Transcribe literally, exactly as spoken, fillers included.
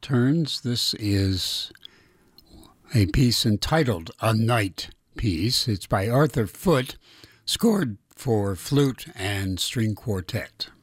Turns. This is a piece entitled A Night Piece. It's by Arthur Foote, scored for flute and string quartet.